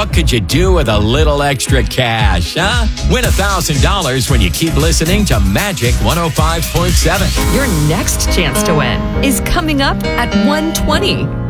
What could you do with a little extra cash, huh? Win $1,000 when you keep listening to Magic 105.7. Your next chance to win is coming up at 1:20.